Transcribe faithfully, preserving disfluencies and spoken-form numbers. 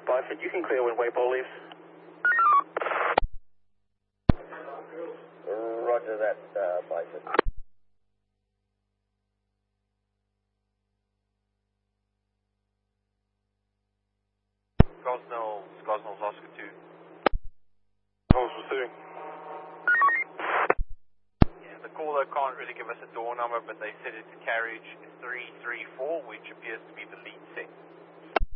Bison, you can clear when Waypole leaves. Roger that, uh, Bison. Gosnell, Gosnell's Oscar two. Gosnell's receiving. Yeah, the caller can't really give us a door number, but they said it's carriage three three four, which appears to be the lead set.